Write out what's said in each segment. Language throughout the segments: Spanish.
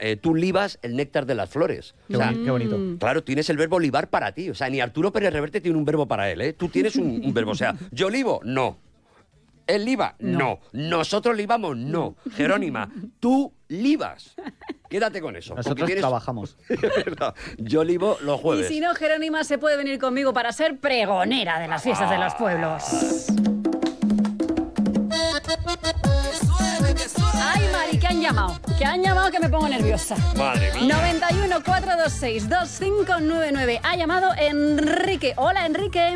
tú libas el néctar de las flores. Qué bonito. Claro, tienes el verbo libar para ti. O sea, ni Arturo Pérez Reverte tiene un verbo para él, ¿eh? Tú tienes un verbo. O sea, ¿yo libo? No. ¿Él liba? No. ¿Nosotros libamos? No. Jerónima, tú libas. Quédate con eso. Nosotros trabajamos. Yo libo los jueves. Y si no, Jerónima se puede venir conmigo para ser pregonera de las fiestas de los pueblos. Ay, Mari, que han llamado. Que han llamado que me pongo nerviosa. Madre mía. 91 426 2599. Ha llamado Enrique. Hola, Enrique.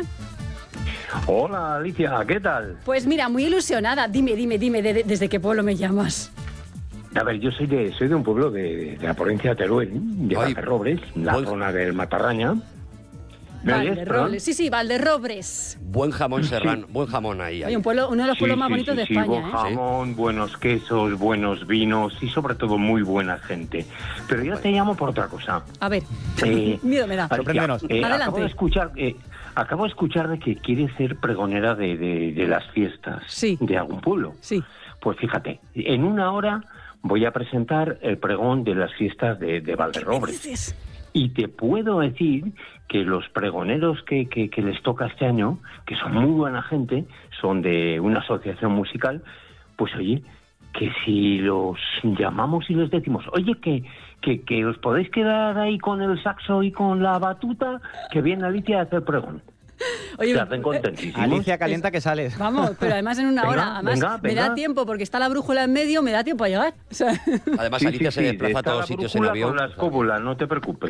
Hola, Alicia, ¿qué tal? Pues mira, muy ilusionada. Dime, ¿desde qué pueblo me llamas? A ver, yo soy de un pueblo de la provincia de Teruel, de Valderrobres, la zona del Matarraña. Valderrobres, sí, Valderrobres. Buen jamón serrano, buen jamón ahí. Oye, uno de los pueblos más bonitos de España, buen jamón, buenos quesos, buenos vinos y sobre todo muy buena gente. Pero yo te llamo por otra cosa. A ver, miedo me da. Sorpréndenos. Adelante. Acabo de escuchar de que quieres ser pregonera de las fiestas de algún pueblo. Sí. Pues fíjate, en una hora voy a presentar el pregón de las fiestas de Valderrobres. Y te puedo decir que los pregoneros que les toca este año, que son muy buena gente, son de una asociación musical, pues oye, que si los llamamos y les decimos, oye, que os podéis quedar ahí con el saxo y con la batuta, que viene Alicia a hacer pregón. Oye, se hacen contentísimos. Alicia, calienta que sales. Vamos, pero además en una hora. Además, me da tiempo, porque está la brújula en medio, me da tiempo a llegar. O sea... Además, Alicia se desplaza a todos sitios en avión. Con la escóbula, no te preocupes.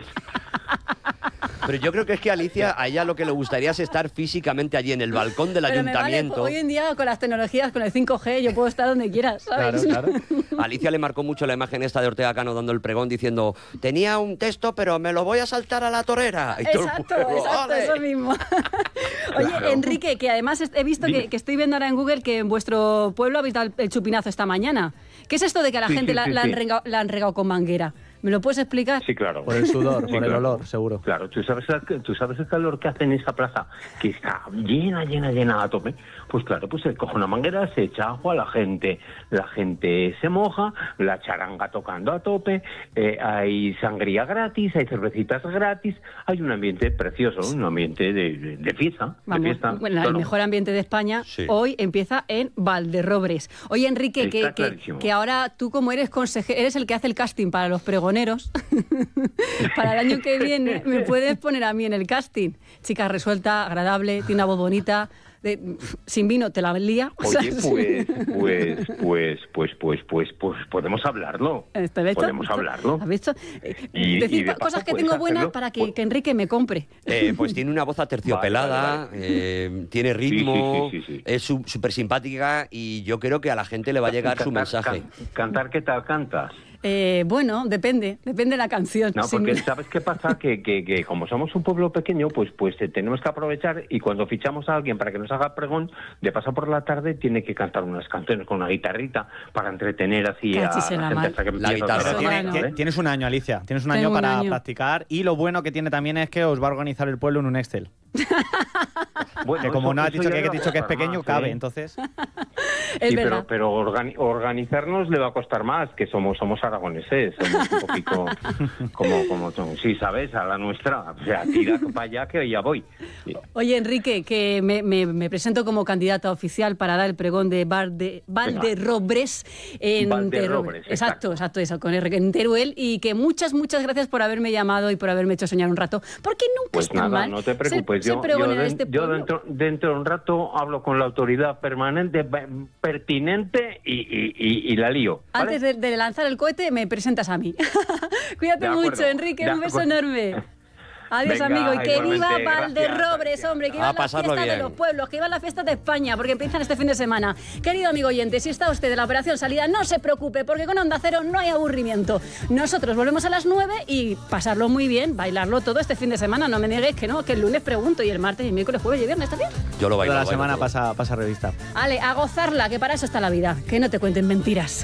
Pero yo creo que es que a ella lo que le gustaría es estar físicamente allí en el balcón del ayuntamiento. Vale, hoy en día con las tecnologías, con el 5G, yo puedo estar donde quieras, ¿sabes? Claro. Alicia le marcó mucho la imagen esta de Ortega Cano dando el pregón diciendo, tenía un texto pero me lo voy a saltar a la torera. Y exacto, eso mismo. Oye, claro. Enrique, que además he visto que estoy viendo ahora en Google que en vuestro pueblo habéis dado el chupinazo esta mañana. ¿Qué es esto de que a la gente la han regado con manguera? ¿Me lo puedes explicar? Sí, claro. Por el sudor, por el olor, seguro. Claro, ¿tú sabes el calor que hace en esa plaza, que está llena a tope? Pues claro, pues se coge una manguera, se echa agua, la gente se moja, la charanga tocando a tope, hay sangría gratis, hay cervecitas gratis, hay un ambiente precioso, un ambiente de fiesta. Vamos, de fiesta. Bueno, el mejor ambiente de España hoy empieza en Valderrobres. Oye, Enrique, que ahora tú como eres consejero, eres el que hace el casting para los pregoneros, para el año que viene, me puedes poner a mí en el casting. Chica resuelta, agradable, tiene una voz bonita, sin vino te la lía. Oye, pues podemos hablarlo. Podemos hablarlo. ¿Has visto? Decir cosas que tengo buenas para que Enrique me compre. Pues tiene una voz aterciopelada, tiene ritmo, sí. Es súper simpática y yo creo que a la gente le va a llegar su mensaje. ¿Cantar qué tal cantas? Bueno, depende de la canción. No, porque ¿sabes qué pasa? Que como somos un pueblo pequeño, pues tenemos que aprovechar y cuando fichamos a alguien para que nos haga pregón, de paso por la tarde tiene que cantar unas canciones con una guitarrita para entretener así a la gente hasta que la guitarra. Tienes un año, Alicia. Tienes un año para practicar y lo bueno que tiene también es que os va a organizar el pueblo en un Excel. Bueno, que como no has dicho que es pequeño, cabe, entonces... pero organizarnos le va a costar más, que somos aragoneses, somos un poquito como sí, ¿sabes? A la nuestra, o sea, tira para allá que ya voy. Oye, Enrique, que me presento como candidata oficial para dar el pregón de Valderrobres en Valderrobres, exacto, eso, con R, en Teruel, y que muchas gracias por haberme llamado y por haberme hecho soñar un rato, porque nunca pues está nada, mal. No te preocupes, yo dentro de un rato hablo con la autoridad permanente, pertinente y la lío, ¿vale? Antes de lanzar el cohete me presentas a mí. Cuídate mucho, Enrique, un beso enorme. Adiós, amigo, y que viva Valderrobres, hombre, que viva la fiesta de los pueblos, que viva la fiesta de España, porque empiezan este fin de semana. Querido amigo oyente, si está usted de la operación salida, no se preocupe, porque con Onda Cero no hay aburrimiento. Nosotros volvemos a las 9 y pasarlo muy bien, bailarlo todo este fin de semana. No me niegues que no, que el lunes pregunto y el martes y el miércoles, jueves y viernes, ¿está bien? Yo lo bailo. Toda la semana pasa revista. Ale, a gozarla, que para eso está la vida, que no te cuenten mentiras.